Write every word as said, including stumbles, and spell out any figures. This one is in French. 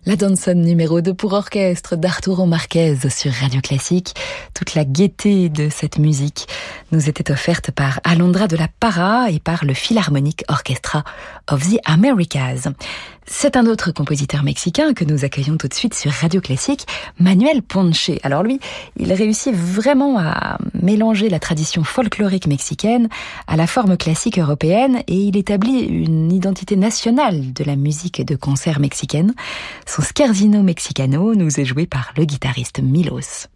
La danson numéro deux pour orchestre d'Arturo Marquez sur Radio Classique. Toute la gaieté de cette musique nous était offerte par Alondra de la Parra et par le Philharmonic Orchestra of the Americas. C'est un autre compositeur mexicain que nous accueillons tout de suite sur Radio Classique, Manuel Ponce. Alors lui, il réussit vraiment à mélanger la tradition folklorique mexicaine à la forme classique européenne et il établit une identité nationale de la musique de concert mexicaine. Son Scherzino Mexicano nous est joué par le guitariste Milos.